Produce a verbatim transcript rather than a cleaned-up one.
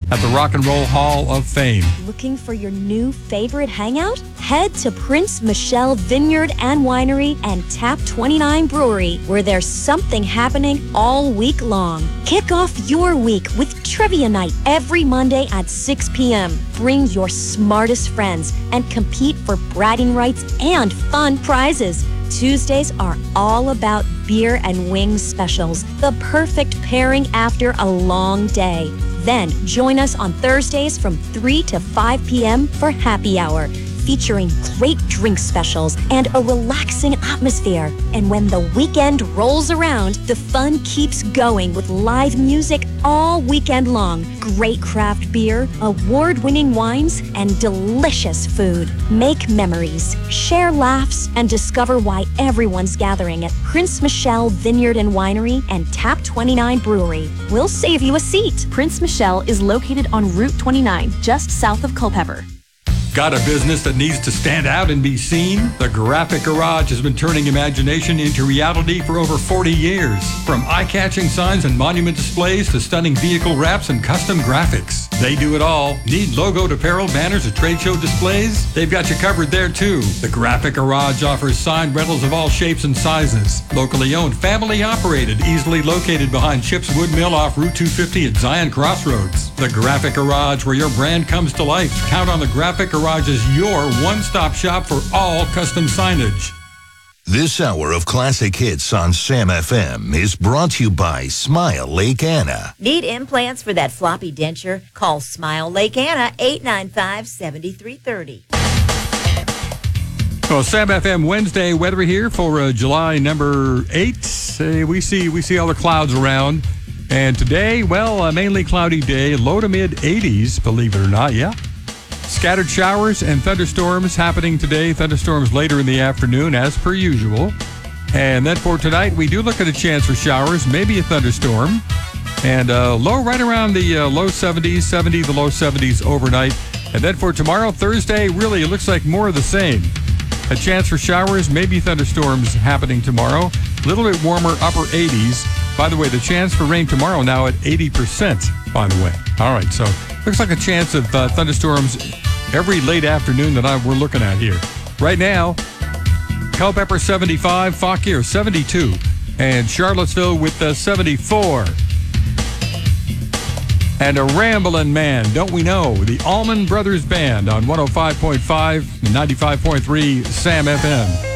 at the Rock and Roll Hall of Fame. Looking for your new favorite hangout? Head to Prince Michelle Vineyard and Winery and Tap twenty-nine Brewery, where there's something happening all week long. Kick off your week with Trivia Night every Monday at six p.m. Bring your smartest friends and compete for bragging rights and fun prizes. Tuesdays are all about beer and wings specials, the perfect pairing after a long day. Then join us on Thursdays from three to five p.m. for happy hour, featuring great drink specials and a relaxing atmosphere. And when the weekend rolls around, the fun keeps going with live music all weekend long, great craft beer, award-winning wines, and delicious food. Make memories, share laughs, and discover why everyone's gathering at Prince Michelle Vineyard and Winery and Tap twenty-nine Brewery. We'll save you a seat. Prince Michelle is located on Route twenty-nine, just south of Culpeper. Got a business that needs to stand out and be seen? The Graphic Garage has been turning imagination into reality for over forty years. From eye-catching signs and monument displays to stunning vehicle wraps and custom graphics. They do it all. Need logoed apparel, banners, or trade show displays? They've got you covered there too. The Graphic Garage offers signed rentals of all shapes and sizes. Locally owned, family operated, easily located behind Chip's Wood Mill off Route two fifty at Zion Crossroads. The Graphic Garage, where your brand comes to life. Count on the Graphic Garage is your one-stop shop for all custom signage. This hour of classic hits on Sam F M is brought to you by Smile Lake Anna. Need implants for that floppy denture? Call Smile Lake Anna, eight nine five, seven three three zero. Well, Sam F M Wednesday weather here for uh, July number eight. Uh, we see we see all the clouds around. And today, well, a mainly cloudy day, low to mid eighties, believe it or not, yeah. Scattered showers and thunderstorms happening today. Thunderstorms later in the afternoon, as per usual. And then for tonight, we do look at a chance for showers, maybe a thunderstorm. And uh, low right around the uh, low seventies, seventy, the low seventies overnight. And then for tomorrow, Thursday, really, it looks like more of the same. A chance for showers, maybe thunderstorms happening tomorrow. A little bit warmer, upper eighties. By the way, the chance for rain tomorrow now at eighty percent, by the way. All right, so looks like a chance of uh, thunderstorms every late afternoon that I, we're looking at here. Right now, Culpeper seventy-five, Fauquier seventy-two, and Charlottesville with uh, seventy-four. And a ramblin' man, don't we know? The Allman Brothers Band on one oh five point five, ninety-five point three Sam F M.